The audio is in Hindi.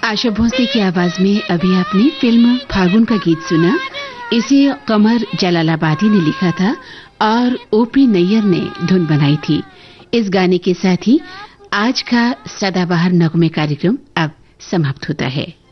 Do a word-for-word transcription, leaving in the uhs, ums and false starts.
आशा भोसले की आवाज में अभी आपने फिल्म फागुन का गीत सुना। इसे कमर जलालाबादी ने लिखा था और ओपी नैयर ने धुन बनाई थी। इस गाने के साथ ही आज का सदाबहार नगमे कार्यक्रम अब समाप्त होता है।